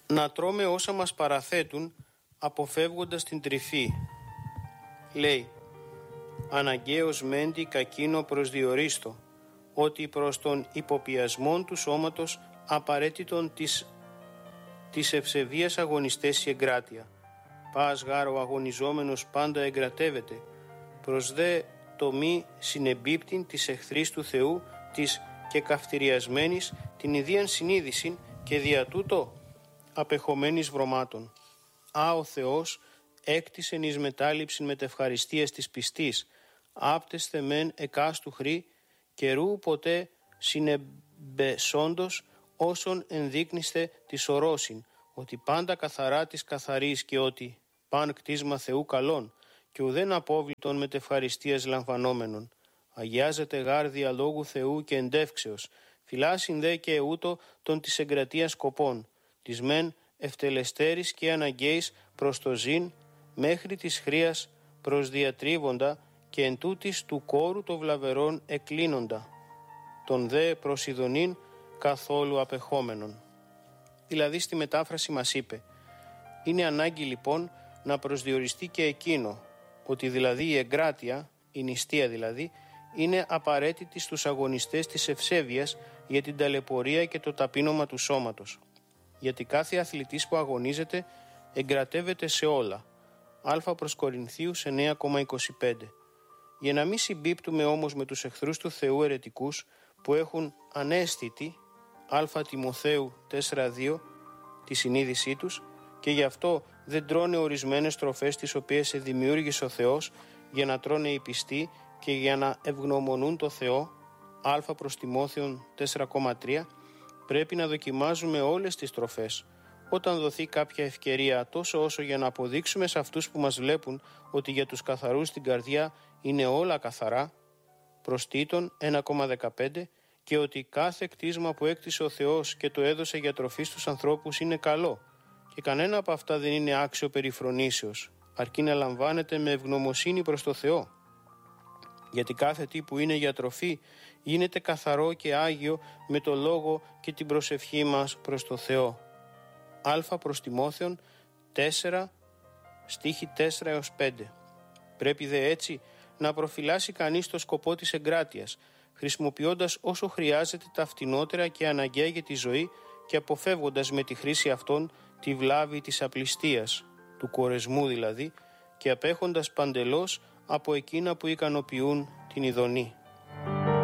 Να τρώμε όσα μας παραθέτουν, αποφεύγοντας την τρυφή. Λέει, αναγκαίος μέντι κακίνο προσδιορίστο, ότι προς τον υποπιασμόν του σώματος απαραίτητον της ευσεβίας αγωνιστές η εγκράτεια. Πας γάρ ο αγωνιζόμενος πάντα εγκρατεύεται, προς δε το μη συνεμπίπτην της εχθρής του Θεού, της και καυτηριασμένης την ιδίαν συνείδησιν και δια τούτο απεχομένης βρωμάτων. Ο Θεός έκτισεν εις μετάληψην μετευχαριστίας της πιστής, άπτεσθε μεν εκάστου χρή, καιρού ποτέ συνεμπεσόντος όσον ενδείκνυστε της ορόσιν, ότι πάντα καθαρά της καθαρής και ότι παν κτίσμα Θεού καλών, και ουδέν απόβλητον μετευχαριστίας λαμβανόμενον. Αγιάζεται γάρ διαλόγου Θεού και εντεύξεως, φυλάσιν δε και ούτω των της εγκρατείας σκοπών, της μεν ευτελεστέρης και αναγκαίης προς το ζήν, μέχρι της χρίας προσδιατρίβοντα και εν τούτης του κόρου το βλαβερών εκκλίνοντα, τον δε προσιδονήν καθόλου απεχόμενον. Δηλαδή στη μετάφραση μας είπε, είναι ανάγκη λοιπόν να προσδιοριστεί και εκείνο, ότι δηλαδή η εγκράτεια, η νηστεία δηλαδή, είναι απαραίτητη στους αγωνιστές της ευσέβειας για την ταλαιπωρία και το ταπείνωμα του σώματος. Γιατί κάθε αθλητής που αγωνίζεται εγκρατεύεται σε όλα. Α προς Κορινθίους 9,25. Για να μην συμπίπτουμε όμως με τους εχθρούς του Θεού αιρετικούς που έχουν αναίσθητη Α Τιμοθέου 4,2 τη συνείδησή τους και γι' αυτό δεν τρώνε ορισμένες τροφές τις οποίες δημιούργησε ο Θεός για να τρώνε οι πιστοί και για να ευγνωμονούν το Θεό, Α προς Τιμόθεον 4,3, πρέπει να δοκιμάζουμε όλες τις τροφές. Όταν δοθεί κάποια ευκαιρία, τόσο όσο για να αποδείξουμε σε αυτούς που μας βλέπουν ότι για τους καθαρούς στην καρδιά είναι όλα καθαρά, προς Τίτον 1,15, και ότι κάθε κτίσμα που έκτισε ο Θεός και το έδωσε για τροφή στους ανθρώπους είναι καλό και κανένα από αυτά δεν είναι άξιο περιφρονήσεως, αρκεί να λαμβάνεται με ευγνωμοσύνη προς το Θεό. Γιατί κάθε τι που είναι για τροφή γίνεται καθαρό και άγιο με το λόγο και την προσευχή μας προς το Θεό. Α προς Τιμόθεον 4, στίχοι 4-5. Πρέπει δε έτσι να προφυλάσει κανείς το σκοπό της εγκράτειας, χρησιμοποιώντας όσο χρειάζεται τα φτηνότερα και αναγκαία για τη ζωή και αποφεύγοντας με τη χρήση αυτών τη βλάβη της απληστίας, του κορεσμού δηλαδή, και απέχοντας παντελώς από εκείνα που ικανοποιούν την ειδονή.